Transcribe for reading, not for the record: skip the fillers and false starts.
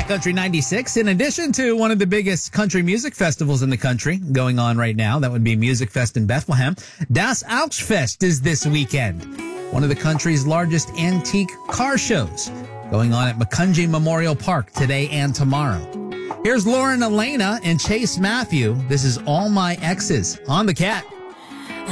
at Country 96. In addition to one of the biggest country music festivals in the country going on right now, that would be Music Fest in Bethlehem, Das Augsfest is this weekend. One of the country's largest antique car shows going on at Macungie Memorial Park today and tomorrow. Here's Lauren Elena and Chase Matthew. This is All My Exes on the Cat.